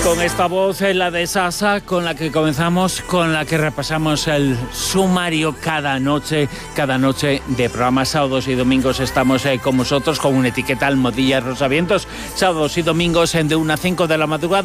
Con esta voz, la de Sasa, con la que comenzamos, con la que repasamos el sumario cada noche de programas. Sábados y domingos estamos con vosotros con una etiqueta Almohadilla Rosavientos. Sábados y domingos de 1 a 5 de la madrugada.